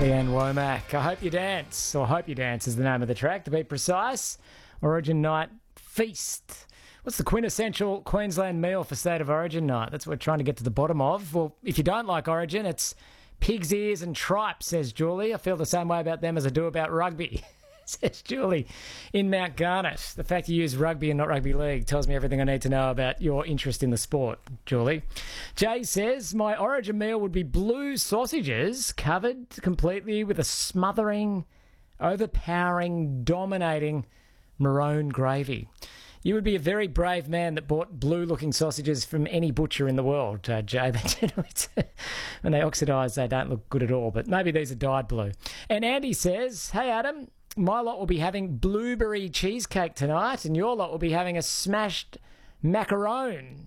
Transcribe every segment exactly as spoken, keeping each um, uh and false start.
Leanne Womack. I Hope You Dance, or Hope You Dance is the name of the track, to be precise. Origin Night Feast. What's the quintessential Queensland meal for State of Origin night? That's what we're trying to get to the bottom of. Well, if you don't like Origin, it's pig's ears and tripe, says Julie. I feel the same way about them as I do about rugby, says Julie in Mount Garnet. The fact you use rugby and not rugby league tells me everything I need to know about your interest in the sport, Julie. Jay says, my Origin meal would be blue sausages covered completely with a smothering, overpowering, dominating maroon gravy. You would be a very brave man that bought blue-looking sausages from any butcher in the world, uh, Jay. When they oxidise, they don't look good at all, but maybe these are dyed blue. And Andy says, hey, Adam, my lot will be having blueberry cheesecake tonight, and your lot will be having a smashed macaron.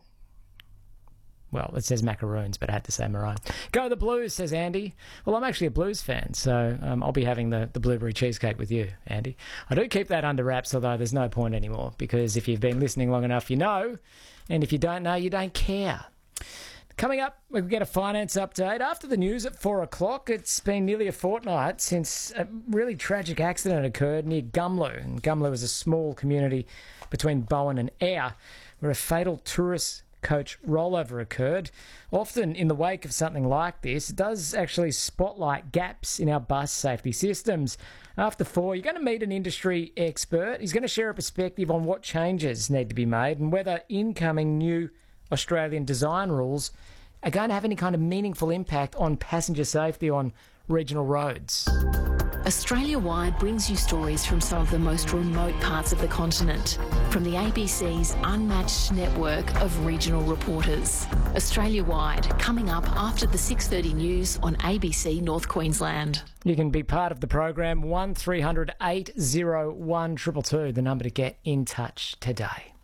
Well, it says macaroons, but I had to say maroon. Go the Blues, says Andy. Well, I'm actually a Blues fan, so um, I'll be having the, the blueberry cheesecake with you, Andy. I do keep that under wraps, although there's no point anymore, because if you've been listening long enough, you know, and if you don't know, you don't care. Coming up, we get a finance update. After the news at four o'clock, it's been nearly a fortnight since a really tragic accident occurred near Gumlu. And Gumlu is a small community between Bowen and Ayr, where a fatal tourist coach rollover occurred. Often in the wake of something like this, it does actually spotlight gaps in our bus safety systems. After four, you're going to meet an industry expert. He's going to share a perspective on what changes need to be made and whether incoming new Australian design rules are going to have any kind of meaningful impact on passenger safety on regional roads. Australia-wide brings you stories from some of the most remote parts of the continent, from the A B C's unmatched network of regional reporters. Australia-wide, coming up after the six thirty news on A B C North Queensland. You can be part of the program, one three hundred eight oh one two two two, the number to get in touch today.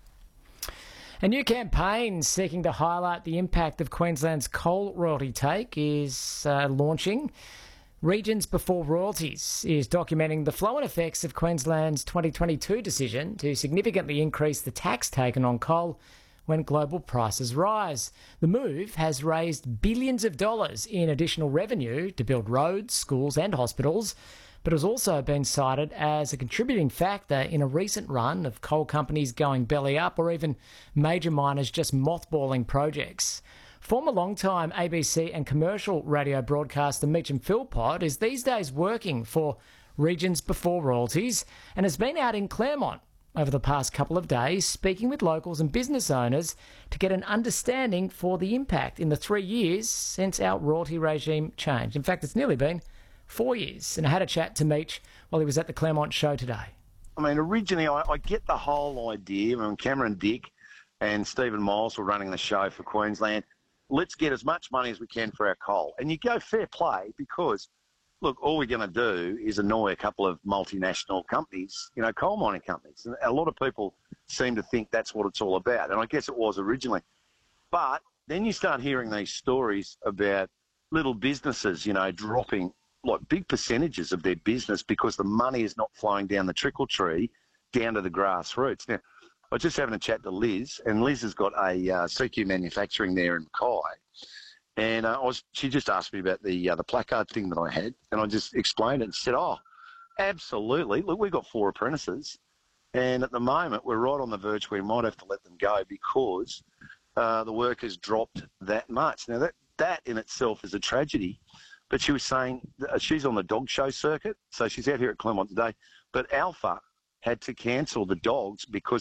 A new campaign seeking to highlight the impact of Queensland's coal royalty take is uh, launching. Regions Before Royalties is documenting the flow and effects of Queensland's twenty twenty-two decision to significantly increase the tax taken on coal when global prices rise. The move has raised billions of dollars in additional revenue to build roads, schools and hospitals, but has also been cited as a contributing factor in a recent run of coal companies going belly up or even major miners just mothballing projects. Former long-time A B C and commercial radio broadcaster Meacham Philpott is these days working for Regions Before Royalties and has been out in Claremont over the past couple of days speaking with locals and business owners to get an understanding for the impact in the three years since our royalty regime changed. In fact, it's nearly been four years, and I had a chat to Meach while he was at the Claremont show today. I mean, originally, I, I get the whole idea. I mean, Cameron Dick and Stephen Miles were running the show for Queensland. Let's get as much money as we can for our coal. And you go fair play because, look, all we're going to do is annoy a couple of multinational companies, you know, coal mining companies. And a lot of people seem to think that's what it's all about. And I guess it was originally. But then you start hearing these stories about little businesses, you know, dropping like big percentages of their business because the money is not flowing down the trickle tree down to the grassroots. Now, I was just having a chat to Liz, and Liz has got a uh, C Q Manufacturing there in Mackay, and uh, I was, she just asked me about the uh, the placard thing that I had, and I just explained it and said, oh, absolutely. Look, we've got four apprentices, and at the moment we're right on the verge where we might have to let them go because uh, the work has dropped that much. Now, that, that in itself is a tragedy, but she was saying that she's on the dog show circuit, so she's out here at Claremont today, but Alpha had to cancel the dogs because